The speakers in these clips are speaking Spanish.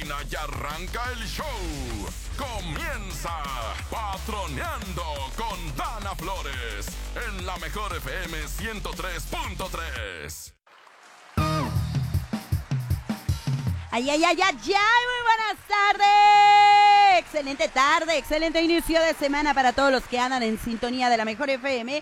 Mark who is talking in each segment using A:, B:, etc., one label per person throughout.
A: cabina y arranca el show. Comienza Patroneando con Dana Flores en la Mejor FM 103.3.
B: ¡Ay, ay, ay, ay, ay! ¡Muy buenas tardes! Excelente tarde, excelente inicio de semana para todos los que andan en sintonía de la Mejor FM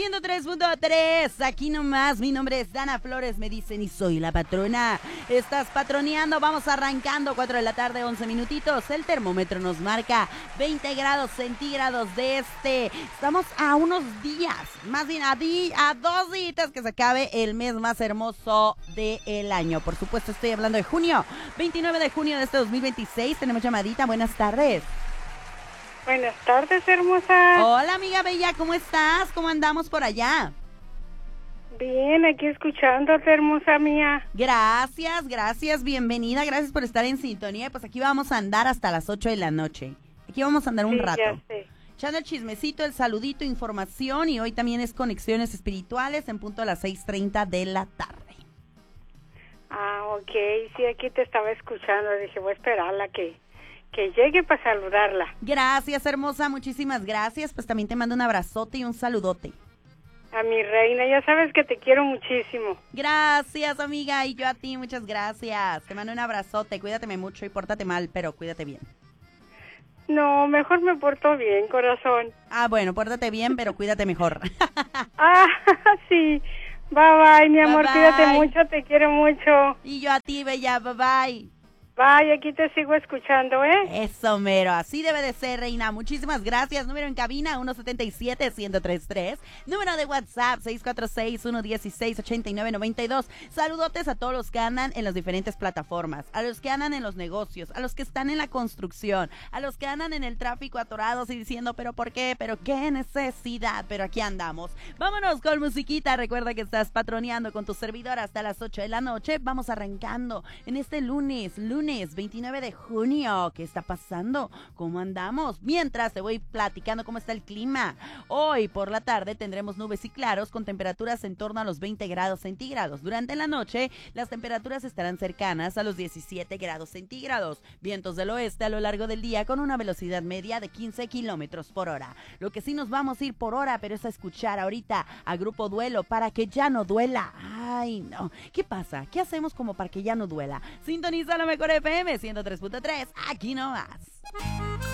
B: 103.3. Aquí nomás, mi nombre es Dana Flores, me dicen, y soy la patrona. Estás patroneando, vamos arrancando, 4 de la tarde, 11 minutitos. El termómetro nos marca 20 grados centígrados de este. Estamos a unos días, más bien a 2 días que se acabe el mes más hermoso del año. Por supuesto, estoy hablando de junio. 29 de junio de este 2026, tenemos llamadita, buenas tardes.
C: Buenas tardes, hermosa.
B: Hola, amiga bella, ¿cómo estás? ¿Cómo andamos por allá?
C: Bien, aquí escuchándote, hermosa mía.
B: Gracias, bienvenida, gracias por estar en sintonía. Pues aquí vamos a andar hasta las 8 de la noche. Aquí vamos a andar un rato.
C: Ya sé.
B: Echando el chismecito, el saludito, información, y hoy también es Conexiones Espirituales en punto a las 6:30 de la tarde.
C: Ah, ok, sí, aquí te estaba escuchando, dije, voy a esperarla que llegue para saludarla.
B: Gracias, hermosa, muchísimas gracias. Pues también te mando un abrazote y un saludote.
C: A mi reina, ya sabes que te quiero muchísimo.
B: Gracias, amiga, y yo a ti, muchas gracias. Te mando un abrazote, cuídate mucho y pórtate mal, pero cuídate bien.
C: No, mejor me porto bien, corazón.
B: Ah, bueno, pórtate bien, pero cuídate mejor.
C: Ah, sí. Bye, bye, mi amor,
B: Bye,
C: cuídate
B: bye.
C: mucho, te quiero mucho.
B: Y yo a ti, bella, bye bye.
C: Bye, aquí te sigo escuchando, ¿eh?
B: Eso, mero, así debe de ser, reina. Muchísimas gracias. Número en cabina, 177-1033. Número de WhatsApp, 646-116-8992. Saludotes a todos los que andan en las diferentes plataformas, a los que andan en los negocios, a los que están en la construcción, a los que andan en el tráfico atorados y diciendo, ¿pero por qué? ¿Pero qué necesidad? Pero aquí andamos. Vámonos con musiquita. Recuerda que estás patroneando con tu servidor hasta las 8 de la noche. Vamos arrancando en este lunes 29 de junio. ¿Qué está pasando? ¿Cómo andamos? Mientras te voy platicando cómo está el clima. Hoy por la tarde tendremos nubes y claros con temperaturas en torno a los 20 grados centígrados. Durante la noche las temperaturas estarán cercanas a los 17 grados centígrados. Vientos del oeste a lo largo del día con una velocidad media de 15 kilómetros por hora. Lo que sí nos vamos a ir por hora, pero es a escuchar ahorita a Grupo Duelo para que ya no duela. Ay, no. ¿Qué pasa? ¿Qué hacemos como para que ya no duela? Sintoniza la Mejor FM 103.3, aquí nomás.